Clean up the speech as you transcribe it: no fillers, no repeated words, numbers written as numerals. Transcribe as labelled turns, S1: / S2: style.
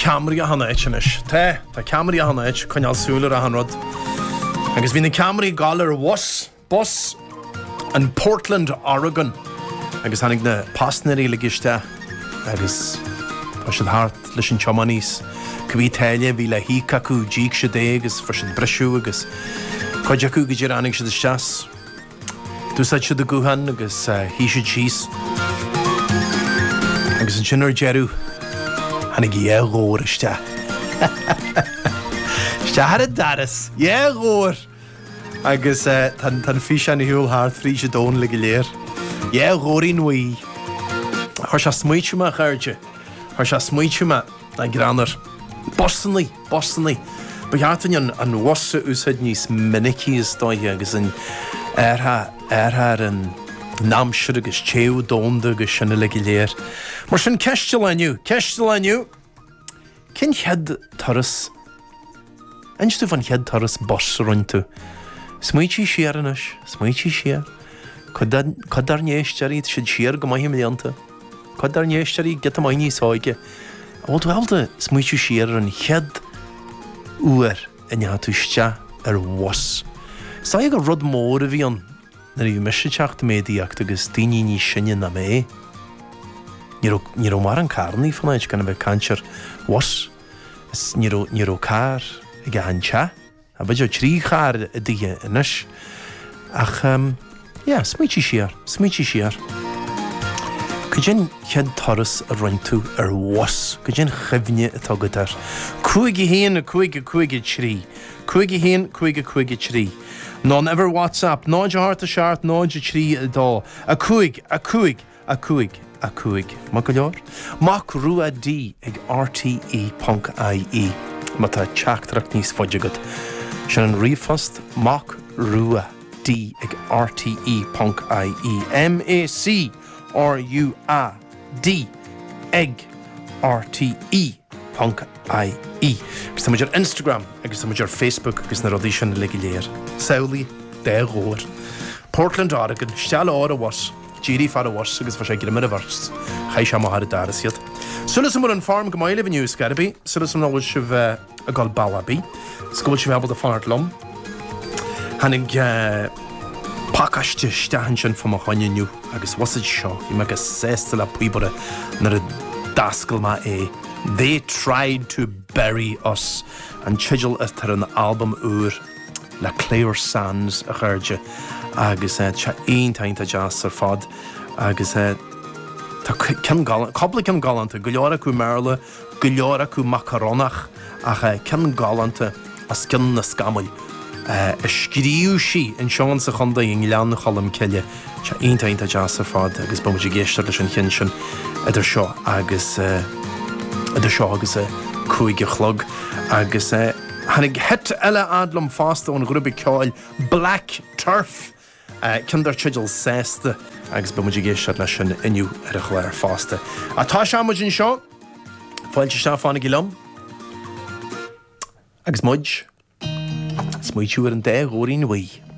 S1: Camry a hanna etchanis. Tá Camry a hanna etch chuneal súlar a hanrod. Agus bhí na Camry galar bus in Portland, Oregon. Agus hannig na pasnarí le giste. Agus tá sin hart leis an chomanís. Cbí teile bhí le hí cacú díg se dé agus for sin breisiú agus chuid acu go dtíar annig se de steas. Dúsáid se de gúhan agus hí se síos. Agus an sinar jeru hannig ghór iste. Iste har a daras, ghór. Agus tan fi an hiúil haar frí se dón le go léir. Ghórí nuí. Thir se smuitiúma chuirte. Thir se smuitiúma na granar. Bostonlí. Behartain an wasa úsáid níos minicí is dóithe agus an airthar an námsir agus téú dónda agus sinna le go léir. Mar sin ceiste leniu. Cin chead taras? Einstú van chead taras bos runtu. Smuití siar anis, smuití siar. Codar néistearí siad siar go maithim leanta. Codar néistearí get am aini sáige. Ódhálta smuití siar an chead uair in tú ar was. Sa go rud mór a bhíon na í misiteach médiacht agus daoine ní sinne na mé. Ní mar an carnaí fannaid gan bheith cantir was. Ní car ag a hancha. A beidir trí char a dtí inis. Ach, smuití siar. Cúidjin chead taras a rointú ar was. Cúidjin chibhne atá godar. Cúige héan a cúige trí. Cúige héan, cúige trí. Non ever WhatsApp, náid a hart a seart, náid a trí a dá. A cúig. Má go leor? Mac rua D ag RTE.ie. Má tá teachtarach níos foideagad. Sin an rifast Mac rua D ag RTE.ie. MACRUAD ag RTE.ie. Agus tá muidir Instagram agus tá muidir Facebook agus na rodí sin le go léir. Saolaí, ghór. Portland, Oregon, steall ára was. Jírí far a was agus fa sé gile mar a bhars. Chai se má har a daras iad. Sulas mar an farm gomaile bh news garbi. Sulas am náil sibh a gal balabi. Sgóil sibh abal a fanart lom. Hannig pácaiste stehan sin fa má chaine nniu agus wasid seo. I me agus sésta le puibore nar a dascail ma é. They tried to bury us. An chidil tar an album úr le Claire Sands a chuirde. Agus se aontainta jazz ar fad agus cobbla cin galanta go leor acu merla go leor acu macaronach ach cin galanta as cin na scamail scríú si in seán sa chunda in leanna cholam ceile se aontainta jazz ar fad agus bumuidir géistear leis an chin sin idir seo agus cúige chlog agus hannig het eile adlam fásta ón grúpa ceáil Black Turf Kindar chidil sésta agus bumuidir géistear leis sin inniu ar a chléir fásta. A tá seamuid in seo fáilte se fána gilom agus muid smuitiú ar an ghóirí nuí.